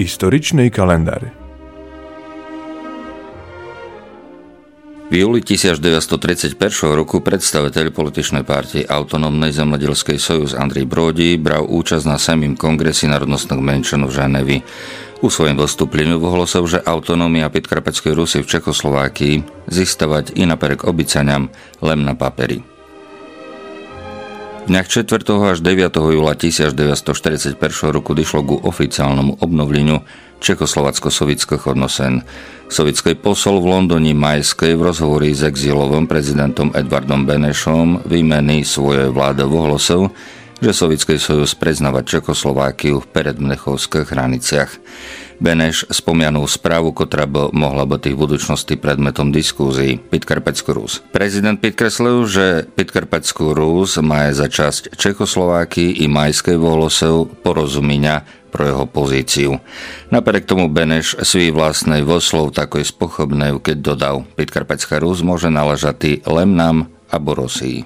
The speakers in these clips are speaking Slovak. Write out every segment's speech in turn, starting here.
Историчный календарь. V júli 1931 roku predstaviteľ političnej partie Autonómnej zemlodelsky sojuz Andrej Bródi bral účasť na 7. kongresi národnostných menšin v Ženevi. U svojom vystúpleniu ohlásil, že autonómia Podkarpatskej Rusy v Čechoslovákii získavať i napriek obycaniam len na paperi. V dňach 4. až 9. júla 1941 roku došlo ku oficiálnemu obnoveniu čechoslovacko-sovietských odnosen. Sovietský posol v Londýne Majskej v rozhovore s exilovým prezidentom Edvardom Benešom v imení svojej vlády ohlásil, že Sovietský sojuz priznáva Čechoslovákiu v predmnechovských hraniciach. Beneš spomianul správu, ktorá by mohla byť v budúcnosti predmetom diskúzií Podkarpatskú Rus. Prezident podkreslil, že Podkarpatskú Rus má za časť Čechoslováky i Majskej ohlásil porozumenia pro jeho pozíciu. Napriek tomu Beneš svý vlastnej voslov takoj spochybnil, keď dodal, Podkarpatská Rus môže náležať len nám abo Rosii.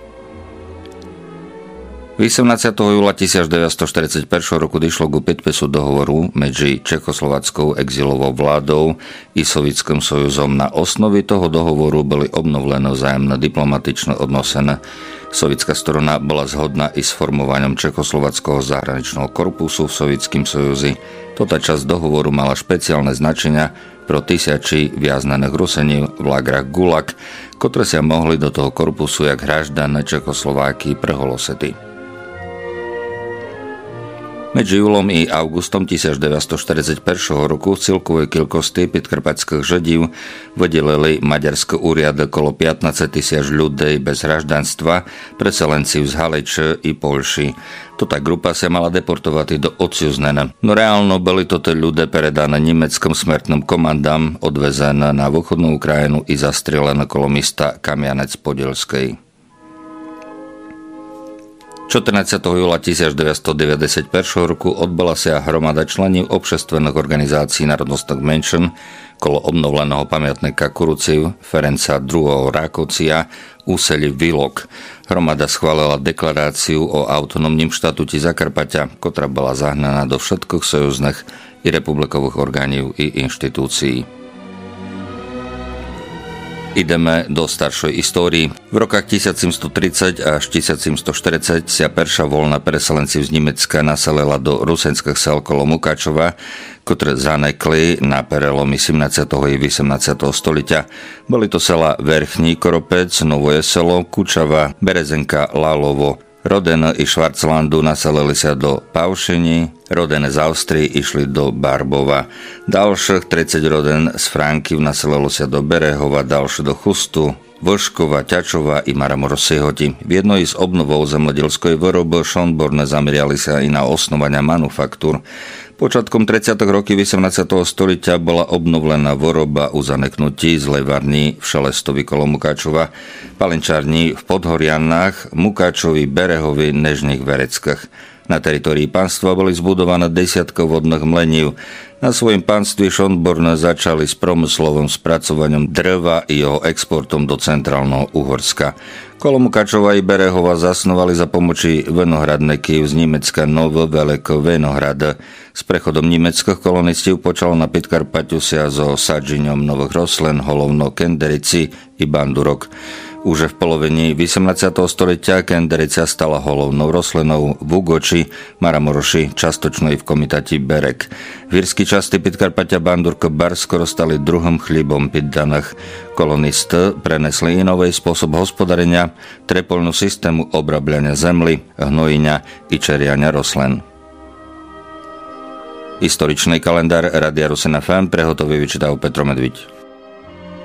18. júla 1941 roku došlo ku podpisu dohovoru medzi Čechoslovackou exilovou vládou i Sovietským sojuzom. Na osnovi toho dohovoru boli obnovené vzájomné diplomatičné odnosy. Sovietská strana bola zhodná i s formovaním Čechoslovackého zahraničného korpusu v Sovietskom sojuzi. Tota časť dohovoru mala špeciálne značenia pro tisíci viaznaných Rusení v lágrach Gulag, ktoré sa mohli do toho korpusu jak hraždané Čechoslováky preholosety. Medzi júlom i augustom 1941 roku v celkovej kilkosti podkarpatských Židів vydelili maďarské úrady okolo 15 000 ľudí bez hraždanstva, preselenci z Haliče i Polši. Tota grupa sa mala deportovať do odsúznené. No reálno boli toto ľudia predané nemeckým smrtným komandám, odvezené na východnú Ukrajinu i zastrelené okolo mesta Kamianec-Podilskej. 14. júla 1991 roku odbola sa hromada členov obšestvených organizácií národnostných menšin kolo obnoveného pamiatnika Kuruciv Ferenca II. Rákocia úseli Vilok. Hromada schválila deklaráciu o autonómnym štatúte Zakarpatia, ktorá bola zahnaná do všetkých sojuzných i republikových orgánov i inštitúcií. Ideme do staršej histórii. V rokách 1730 až 1740 sa perša voľna preselenci z Nemecka naselila do rusenských sel kolo Mukačova, ktoré zanekli na prelomy 17. i 18. stoliťa. Boli to sela Verchní Koropec, Novoje selo, Kučava, Berezenka, Lalovo. Rodene i Švarclandu naselili sa do Paušení, rodene z Austrii išli do Barbova. Ďalších 30 roden z Frankiv naselilo sa do Berehova, ďalšie do Chustu, Vlškova, Ťačova i Maramoros-Sihoti. V jednoj z obnovou zemlodelskou výroby Šonborne zameriali sa i na osnovania manufaktúr. Počiatkom 30. roky 18. stoliťa bola obnovená výroba u zaneknutí z levární v Šelestovi kolo Mukačova, palenčárni v Podhorianách, Mukačovi, Berehovi, Nežných Vereckách. Na teritórii pánstva boli zbudované desiatky vodných mlenív. Na svojom pánstve Šonborne začali s promyslovým spracovaním dreva i jeho exportom do centrálneho Uhorska. Kolo Mukačova i Berehova zasnovali za pomoci vinohradníkov z Nemecka Novo Veľké Vinohrad. S prechodom nemeckých kolonistov počalo na Podkarpatiu sa so sadžením nových roslín, hlavne kenderici i bandurok. Už v polovení 18. storočia kenderica stala hlavnou rostlinou v Ugoči, Maramoroši, častočnej v komitáti Berek. V írskej časti Podkarpatia bandurka bar skoro stali druhým chlebom poddaných. Kolonisty prenesli inový spôsob hospodárenia, trepolnú systému obrábľania zemly, hnojenia i čeriania roslín. Historičný kalendár Rádia Rusina FM prehotovil vyčítal Petro Medviť.